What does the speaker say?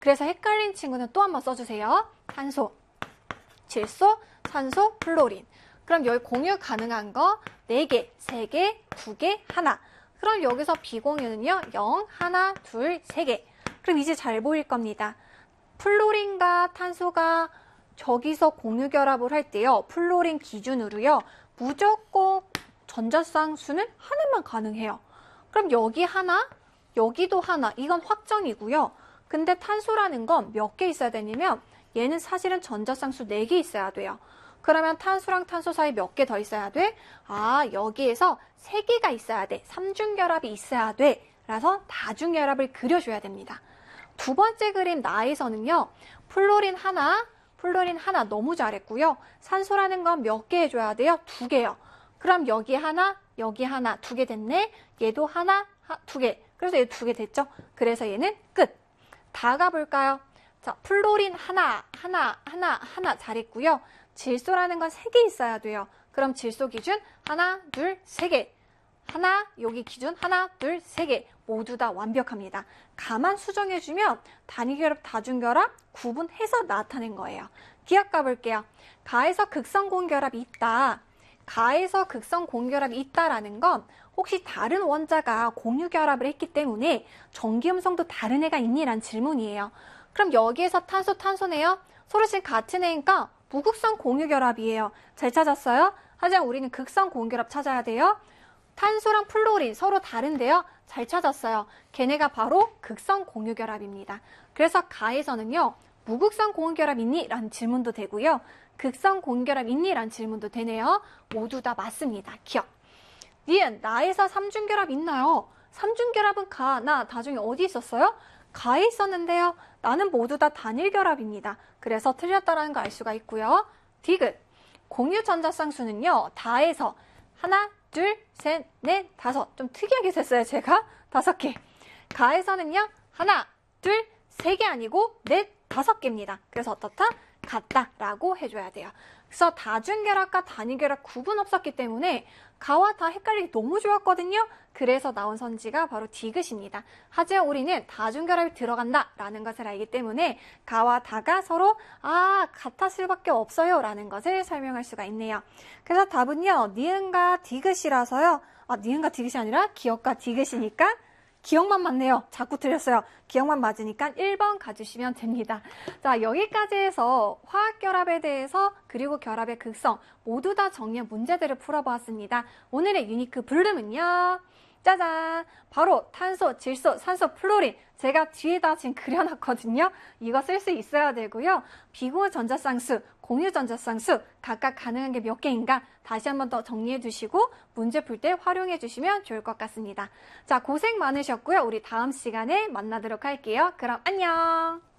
그래서 헷갈린 친구는 또 한번 써주세요. 탄소, 질소, 산소, 플로린. 그럼 여기 공유 가능한 거 4개, 3개, 2개, 하나. 그럼 여기서 비공유는요. 0, 하나, 둘, 3개. 그럼 이제 잘 보일 겁니다. 플로린과 탄소가 저기서 공유 결합을 할 때요. 플로린 기준으로요. 무조건 전자쌍수는 하나만 가능해요. 그럼 여기 하나, 여기도 하나. 이건 확정이고요. 근데 탄소라는 건 몇 개 있어야 되냐면 얘는 사실은 전자쌍수 4개 있어야 돼요. 그러면 탄소랑 탄소 사이 몇 개 더 있어야 돼? 아, 여기에서 3개가 있어야 돼. 삼중결합이 있어야 돼. 라서 다중결합을 그려줘야 됩니다. 두 번째 그림 나에서는요. 플로린 하나 너무 잘했고요. 산소라는 건 몇 개 해줘야 돼요? 2개요. 그럼 여기 하나, 2개 됐네. 얘도 하나, 2개. 그래서 얘 2개 됐죠? 그래서 얘는 끝. 다 가볼까요? 자, 플로린 하나 잘했고요. 질소라는 건 3개 있어야 돼요. 그럼 질소 기준 하나, 둘, 3개. 하나, 여기 기준 하나, 둘, 3개. 모두 다 완벽합니다. 가만 수정해주면 단위결합, 다중결합 구분해서 나타낸 거예요. 기억 가볼게요. 가에서 극성 공결합이 있다. 가에서 극성 공결합이 있다라는 건 혹시 다른 원자가 공유 결합을 했기 때문에 전기음성도 다른 애가 있니? 라는 질문이에요. 그럼 여기에서 탄소네요. 서로 지금 같은 애니까 무극성 공유 결합이에요. 잘 찾았어요? 하지만 우리는 극성 공유 결합 찾아야 돼요. 탄소랑 플로린 서로 다른데요. 잘 찾았어요. 걔네가 바로 극성 공유 결합입니다. 그래서 가에서는요. 무극성 공유 결합 있니? 라는 질문도 되고요. 극성 공유 결합 있니? 라는 질문도 되네요. 모두 다 맞습니다. 기억. 니은, 나에서 삼중결합 있나요? 삼중결합은 가, 나, 다중에 어디 있었어요? 가에 있었는데요. 나는 모두 다 단일결합입니다. 그래서 틀렸다라는 거 알 수가 있고요. 디귿, 공유 전자쌍수는요. 다에서 하나, 둘, 셋, 넷, 다섯. 좀 특이하게 셌어요, 제가. 5개. 가에서는요. 하나, 둘, 3개 아니고 넷, 5개입니다. 그래서 어떻다? 같다라고 해줘야 돼요. 그래서 다중결합과 단위결합 구분 없었기 때문에 가와 다 헷갈리기 너무 좋았거든요. 그래서 나온 선지가 바로 디귿입니다. 하지만 우리는 다중결합이 들어간다라는 것을 알기 때문에 가와 다가 서로 같았을 수밖에 없어요 라는 것을 설명할 수가 있네요. 그래서 답은요. 니은과 디귿이라서요. 니은과 디귿이 아니라 기억과 디귿이니까 기억만 맞네요. 자꾸 틀렸어요. 기억만 맞으니까 1번 가주시면 됩니다. 자, 여기까지 해서 화학결합에 대해서 그리고 결합의 극성 모두 다 정리한 문제들을 풀어보았습니다. 오늘의 유니크 블룸은요. 짜잔! 바로 탄소, 질소, 산소, 플로린 제가 뒤에다 지금 그려놨거든요. 이거 쓸 수 있어야 되고요. 비공유 전자쌍수, 공유 전자쌍수 각각 가능한 게 몇 개인가 다시 한번 더 정리해 주시고 문제 풀 때 활용해 주시면 좋을 것 같습니다. 자, 고생 많으셨고요. 우리 다음 시간에 만나도록 할게요. 그럼 안녕!